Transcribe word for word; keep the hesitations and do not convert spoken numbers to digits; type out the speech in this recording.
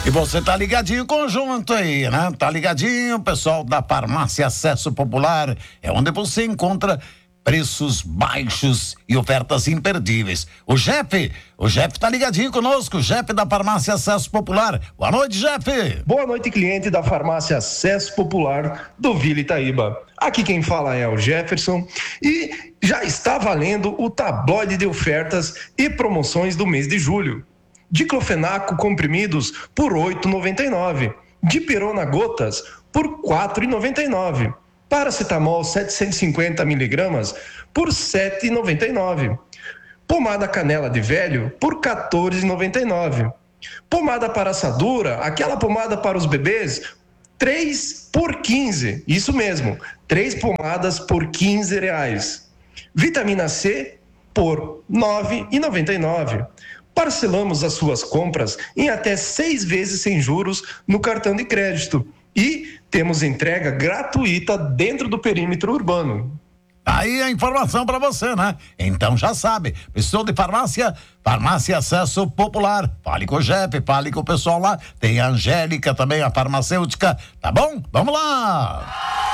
E você tá ligadinho conjunto aí, né? Tá ligadinho, pessoal da Farmácia Acesso Popular, é onde você encontra preços baixos e ofertas imperdíveis. O Jeff, o Jeff tá ligadinho conosco, o Jeff da Farmácia Acesso Popular. Boa noite, Jeff. Boa noite, cliente da Farmácia Acesso Popular do Vila Itaíba. Aqui quem fala é o Jefferson e já está valendo o tabloide de ofertas e promoções do mês de julho. Diclofenaco comprimidos por oito reais e noventa e nove centavos. Dipirona gotas por quatro reais e noventa e nove centavos. Paracetamol setecentos e cinquenta miligramas por sete reais e noventa e nove centavos. Pomada canela de velho por quatorze reais e noventa e nove centavos. Pomada para assadura, aquela pomada para os bebês, três por quinze. Isso mesmo, três pomadas por quinze reais. Vitamina C por nove reais e noventa e nove centavos. Parcelamos as suas compras em até seis vezes sem juros no cartão de crédito. E temos entrega gratuita dentro do perímetro urbano. Aí a informação para você, né? Então já sabe, precisou de farmácia? Farmácia Acesso Popular. Fale com o Jeff, fale com o pessoal lá. Tem a Angélica também, a farmacêutica. Tá bom? Vamos lá!